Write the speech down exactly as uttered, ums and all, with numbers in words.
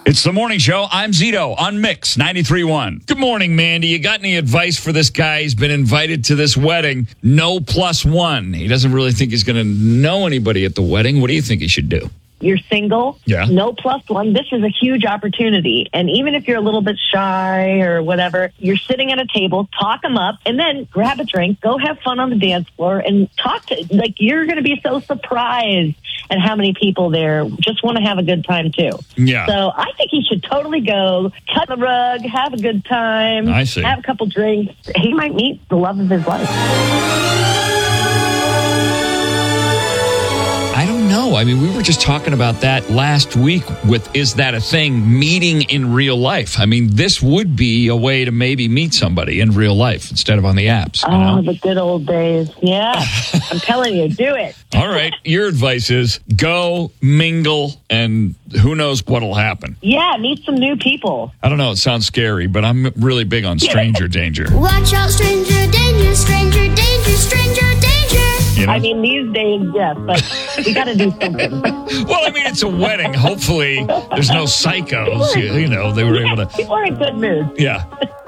It's the morning show. I'm Zito on Mix ninety-three point one. Good morning, Mandy. You got any advice for this guy? He's been invited to this wedding. No plus one. He doesn't really think he's going to know anybody at the wedding. What do you think he should do? You're single, yeah. No plus one. This is a huge opportunity. And even if you're a little bit shy or whatever, you're sitting at a table, talk them up, and then grab a drink, go have fun on the dance floor, and talk to, like, you're going to be so surprised at how many people there just want to have a good time, too. Yeah. So I think he should totally go, cut the rug, have a good time, I see. have a couple drinks. He might meet the love of his life. I don't know. I mean, we were just talking about that last week with Is That a Thing? Meeting in real life. I mean, this would be a way to maybe meet somebody in real life instead of on the apps. You Oh, know? the good old days. Yeah. I'm telling you, do it. All right. Your advice is go, mingle, and who knows what'll happen. Yeah, meet some new people. I don't know. It sounds scary, but I'm really big on stranger danger. Watch out, stranger danger, stranger danger, stranger danger. You know? I mean, these days, yes, but we got to do something. Well, I mean, it's a wedding. Hopefully, there's no psychos. You, you know, they were able to. People are in good mood. Yeah.